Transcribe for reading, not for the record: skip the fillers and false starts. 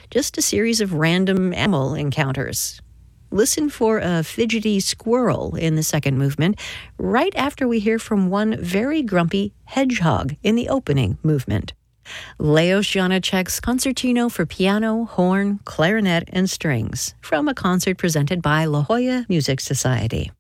just a series of random animal encounters. Listen for a fidgety squirrel in the second movement, right after we hear from one very grumpy hedgehog in the opening movement. Leos Janáček's Concertino for Piano, Horn, Clarinet, and Strings, from a concert presented by La Jolla Music Society.